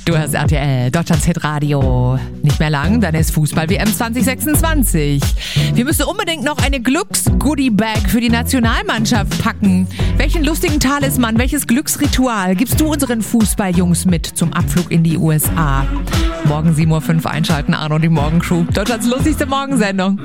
Du hörst RTL, Deutschlands Hitradio. Nicht mehr lang, dann ist Fußball-WM 2026. Wir müssen unbedingt noch eine Glücks-Goodie-Bag für die Nationalmannschaft packen. Welchen lustigen Talisman, welches Glücksritual gibst du unseren Fußballjungs mit zum Abflug in die USA? Morgen 7:05 Uhr einschalten, Arno, die Morgencrew. Deutschlands lustigste Morgensendung.